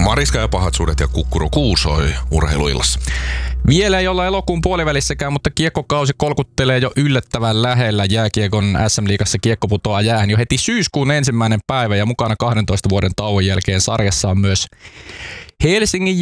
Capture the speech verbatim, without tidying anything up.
Mariska ja pahat suudet ja Kukkuru Kuusoi urheiluillassa. Vielä ei olla elokuun puolivälissäkään, mutta kiekkokausi kolkuttelee jo yllättävän lähellä. Jääkiekon äs äm-liigassa kiekko putoaa jäähän jo heti syyskuun ensimmäinen päivä ja mukana kahdentoista vuoden tauon jälkeen sarjassa on myös Helsingin